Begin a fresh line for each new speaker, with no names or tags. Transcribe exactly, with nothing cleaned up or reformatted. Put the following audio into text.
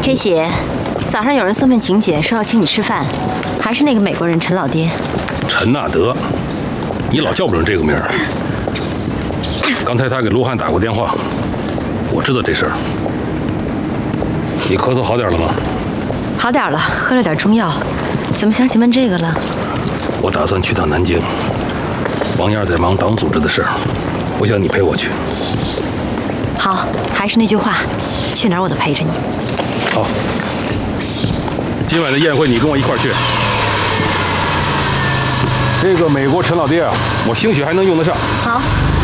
K 姐，早上有人送面请柬，说要请你吃饭，还是那个美国人陈老爹。
陈纳德，你老叫不准这个名儿。刚才他给卢汉打过电话，我知道这事儿。你咳嗽好点了吗？
好点了，喝了点中药。怎么想起问这个了？
我打算去趟南京，王燕在忙党组织的事儿，我想你陪我去。
好，还是那句话，去哪儿我都陪着你。
好，今晚的宴会你跟我一块儿去。这个美国陈老爹啊，我兴许还能用得上。
好。